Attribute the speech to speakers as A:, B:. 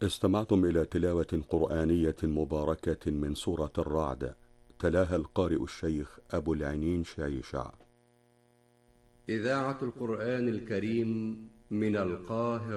A: استمعتم إلى تلاوة قرآنية مباركة من سورة الرعد، تلاها القارئ الشيخ أبو العنين شعيشع.
B: إذاعة القرآن الكريم من القاهرة.